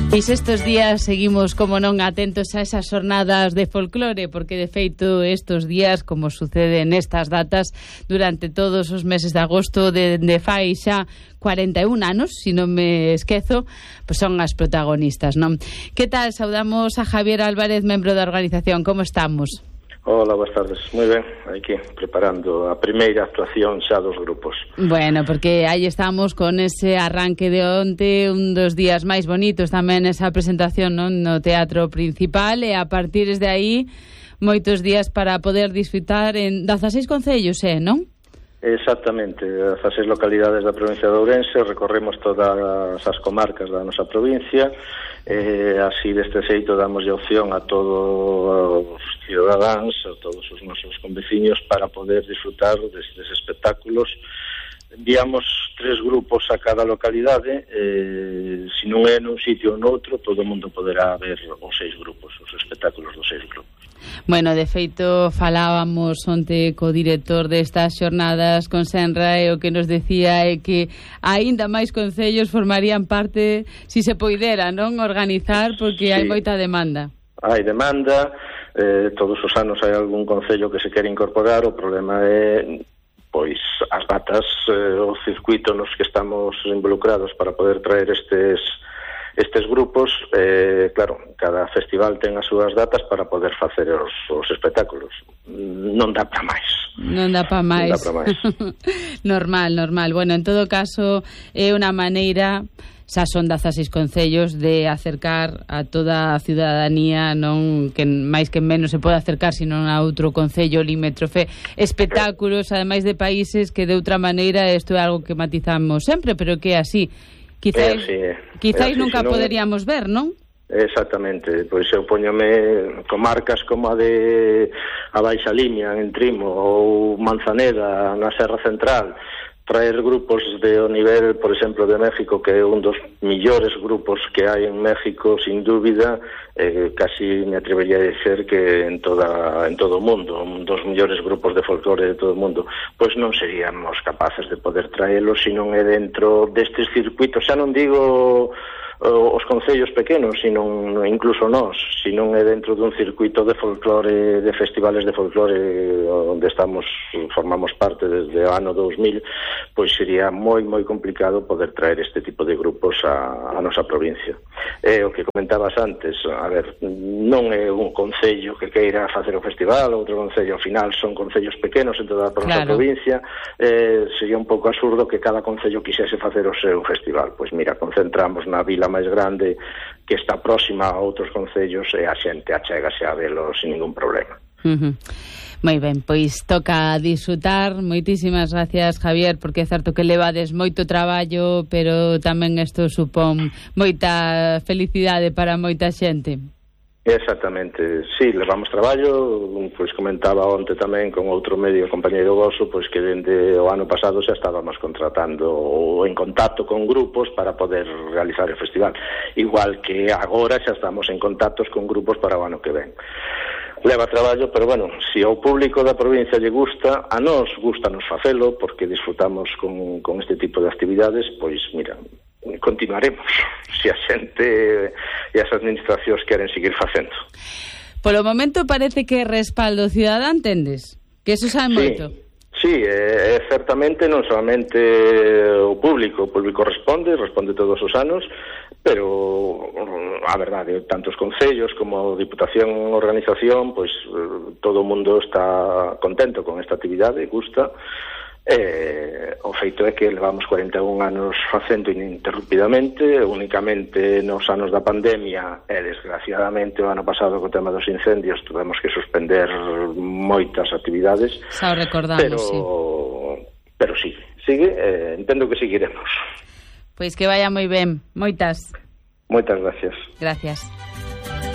E estes días seguimos, como non, atentos a esas xornadas de folclore, porque de feito estes días, como sucede nestas datas, durante todos os meses de agosto de fai xa 41 anos, se non me esquezo, pues son as protagonistas, non? Que tal? Saudamos a Javier Álvarez, membro da organización. Como estamos? Hola, boas tardes. Moi ben, aquí preparando a primeira actuación xa dos grupos. Bueno, porque aí estamos con ese arranque de onte, un dos días máis bonitos tamén esa presentación, non, no Teatro Principal, e a partir de aí moitos días para poder disfrutar en 16 concellos, non? Exactamente, 16 localidades da provincia de Ourense, recorremos todas as comarcas da nosa provincia, así deste xeito damos opción a todos os cidadáns, a todos os nosos conveciños para poder disfrutar destes espectáculos. Enviamos 3 grupos a cada localidade, se non é nun sitio ou noutro, todo o mundo poderá ver os 6 grupos, os espectáculos dos 6 grupos. Bueno, de feito, falábamos onte co director destas xornadas con Senra, e o que nos decía é que aínda máis concellos formarían parte, se se poidera, non, organizar, porque sí, hai moita demanda. Hai demanda, todos os anos hai algún concello que se quere incorporar, o problema é pois as datas, o circuito nos que estamos involucrados para poder traer estes grupos, claro, cada festival ten as súas datas para poder facer os espectáculos. Non dá para máis. Non dá para máis. Normal. Bueno, en todo caso, é unha maneira, xa son 16 concellos, de acercar a toda a ciudadanía, non que máis que menos se pode acercar, sino a outro concello limítrofe, espectáculos, ademais de países que de outra maneira, isto é algo que matizamos sempre, pero que é así. Quizáis nunca poderíamos ver, non? Exactamente, pois eu poñome comarcas como a de a Baixa Limia en Trimo ou Manzaneda na Serra Central, traer grupos de o nivel, por exemplo, de México, que é un dos millores grupos que hai en México, sin dúbida, casi me atrevería a dizer que en todo o mundo, un dos millores grupos de folclore de todo o mundo, pois non seríamos capaces de poder traelos se non é dentro destes circuitos. Xa non digo os concellos pequenos, sino incluso nós, se non é dentro dun circuito de folclore, de festivales de folclore onde formamos parte desde o ano 2000, pois sería moi complicado poder traer este tipo de grupos a nosa provincia. O que comentabas antes, a ver, non é un concello que queira facer o festival, outro concello, ao final son concellos pequenos en toda a nosa provincia, sería un pouco absurdo que cada concello quixese facer o seu festival. Pois mira, concentramos na vila máis grande que está próxima a outros concellos e a xente achégase a velos sin ningún problema. Moi ben, pois toca disfrutar. Moitísimas gracias, Javier, porque é certo que levades moito traballo, pero tamén isto supón moita felicidade para moita xente. Exactamente, sí, levamos traballo, pois comentaba onte tamén con outro medio compañeiro voso, pois que dende o ano pasado xa estábamos contratando ou en contacto con grupos para poder realizar o festival, igual que agora xa estamos en contactos con grupos para o ano que ven. Leva traballo, pero bueno, se ao público da provincia lle gusta, a nós gustanos facelo, porque disfrutamos con este tipo de actividades, pois mira, continuaremos se a xente e as administracións queren seguir facendo. Polo momento parece que respaldo cidadán tendes, que eso sabe moito. Sí, certamente non solamente o público responde todos os anos, pero a verdade, tanto os concellos como a Diputación e Organización, pois todo o mundo está contento con esta actividade, gusta. O feito é que levamos 41 anos facendo ininterrumpidamente, únicamente nos anos da pandemia e desgraciadamente o ano pasado co tema dos incendios tuvemos que suspender moitas actividades. Xa o recordamos, pero sigue, entendo que seguiremos. Pois que vaya moi ben, moitas gracias. Gracias.